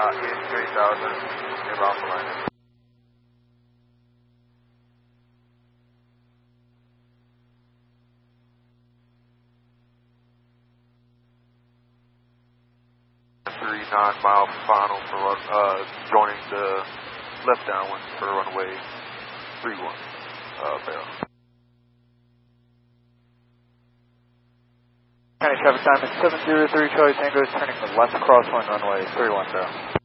in 3000, near Alpha Line. Three 9-mile final for joining the left downwind for runway 31, fail. County traffic time is 703 Charlie Tango is turning the left crosswind runway 31 fail.